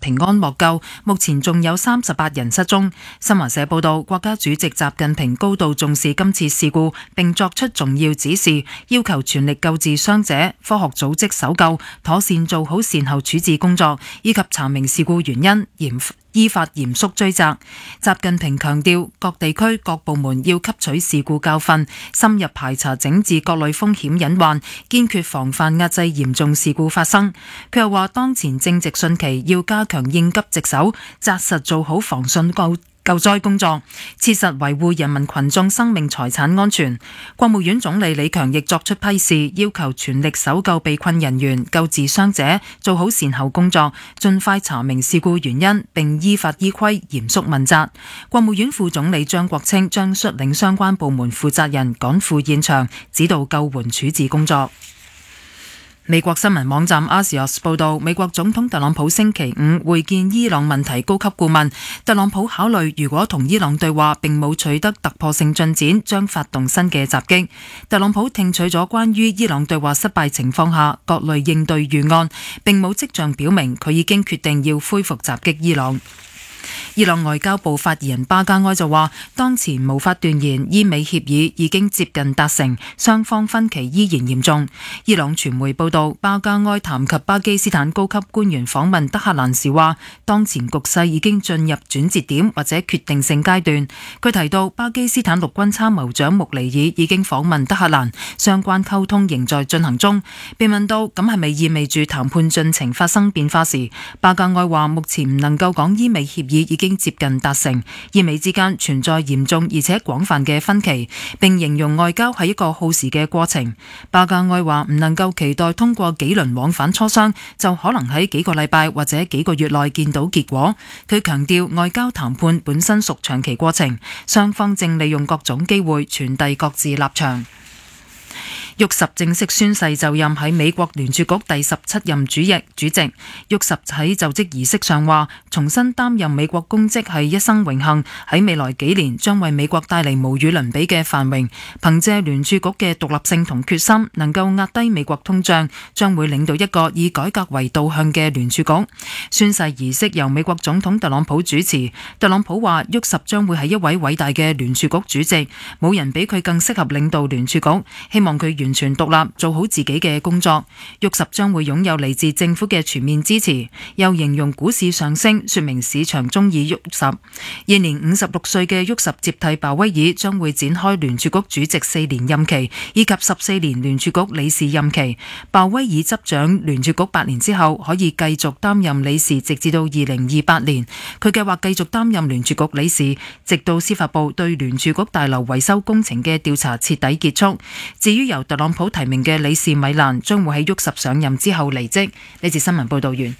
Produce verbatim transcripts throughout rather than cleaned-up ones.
平安獲救，目前仲有三十八人失蹤。新華社報道，國家主席習近平高度重視今次事故，並作出重要指示，要求全力救治傷者，科學組織搜救，妥善做好善後處置工作，以及查明事故原因，嚴依法嚴肅追責。習近平強調，各地區各部門要吸取事故教訓，深入排查整治各類風險隱患，堅決防範壓制嚴重事故發生。佢又話，當前正值汛期，要加強應急值守，紮實做好防汛救救災工作，切實維護人民群眾生命財產安全。國務院總理李強亦作出批示，要求全力搜救被困人員、救治傷者，做好善後工作，盡快查明事故原因，並依法依規嚴肅問責。國務院副總理張國清將率領相關部門負責人趕赴現場，指導救援處置工作。美國新聞網站 Axios 報道，美國總統特朗普星期五會見伊朗問題高級顧問。特朗普考慮如果同伊朗對話並冇取得突破性進展，將發動新嘅襲擊。特朗普聽取咗關於伊朗對話失敗情況下各類應對預案，並冇跡象表明佢已經決定要恢復襲擊伊朗。伊朗外交部發言人巴加埃就話，當前無法斷言伊美協議已經接近達成，雙方分歧依然嚴重。伊朗傳媒報道，巴加埃談及巴基斯坦高級官員訪問德黑蘭時話，當前局勢已經進入轉折點或者決定性階段。佢提到，巴基斯坦陸軍參謀長穆尼爾已經訪問德黑蘭，相關溝通仍在進行中。被問到咁係咪意味住談判進程發生變化時，巴加埃話目前唔能夠講伊美協議已經接近達成，伊美之間存在嚴重而且廣泛嘅分歧，並形容外交係一個耗時嘅過程。巴加埃話唔能夠期待通過幾輪往返磋商就可能喺幾個禮拜或者幾個月內見到結果。佢強調外交談判本身屬長期過程，雙方正利用各種機會傳遞各自立場。沃什正式宣誓就任喺美國聯儲局第十七任主席。主席沃什喺就職儀式上話，重新擔任美國公職係一生榮幸，喺未來幾年將為美國帶嚟無與倫比嘅繁榮。憑借聯儲局嘅獨立性同決心，能夠壓低美國通脹，將會領導一個以改革為導向嘅聯儲局。宣誓儀式由美國總統特朗普主持。特朗普話，沃什將會係一位偉大嘅聯儲局主席，冇人比佢更適合領導聯儲局，希望佢完全獨立，做好自己嘅工作。沃什將會擁有嚟自政府嘅全面支持，又形容股市上升，說明市場中意沃什。現年五十六歲嘅沃什接替鮑威爾，將會展開聯儲局主席四年任期，以及十四年聯儲局理事任期。鮑威爾執掌聯儲局八年之後，可以繼續擔任理事，直至到二零二八年。佢計劃繼續擔任聯儲局理事，直到司法部對聯儲局大樓維修工程嘅調查徹底結束。至於由特朗普提名嘅理事米蘭，將會喺沃什上任之後離職。呢節新聞報道完。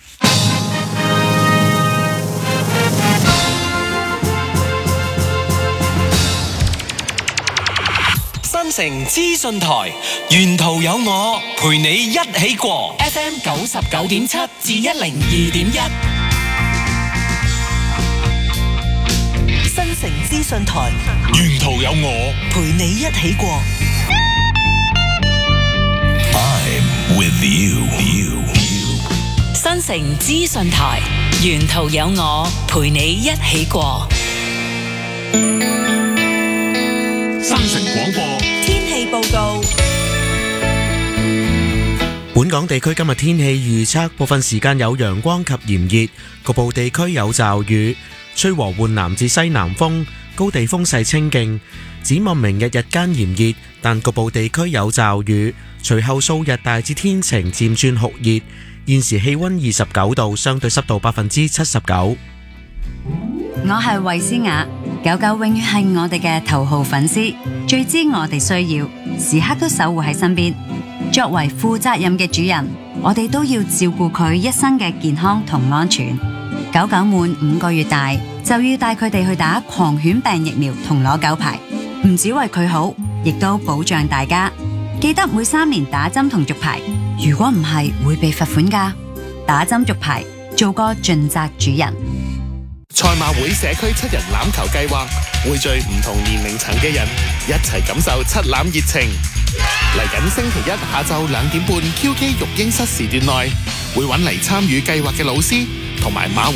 新城資訊台，沿途有我陪你一起過。F M 九十九點七至一零二點一。 新城資訊台， 沿途有我陪你一起過。 I'm with you. you. 新城資訊台，沿途有我陪你一起過。 新城廣播天氣報告。 本港地區今日天氣預測，部分時間有陽光及炎熱，局部地區有驟雨，吹和緩南至西南風，高地風勢清勁。展望明日日間炎熱，但局部地區有驟雨，隨後數日大致天晴，漸轉酷熱。現時氣溫二十九度，相對濕度百分之七十九。 我係衛詩雅，狗狗永遠係我哋嘅頭號粉絲，最知我哋需要，時刻都守護喺身邊。作為負責任嘅主人，我哋都要照顧佢一生嘅健康同安全。狗狗滿五個月大就要帶佢哋去打狂犬病疫苗同攞狗牌，唔止為佢好，亦都保障大家。記得每三年打針同續牌，如果唔係會被罰款㗎。打針續牌，做個盡責主人。 賽馬會社區七人欖球計劃匯聚唔同年齡層嘅人，一齊感受七欖熱情。嚟緊星期一下晝兩點半 Q K 育嬰室時段內，會揾嚟參與計劃嘅老師同埋馬